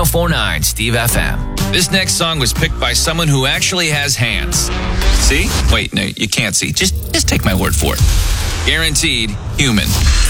1049 Steve FM. This next song was picked by someone who actually has hands. See? Wait, no, you can't see. Just take my word for it. Guaranteed human.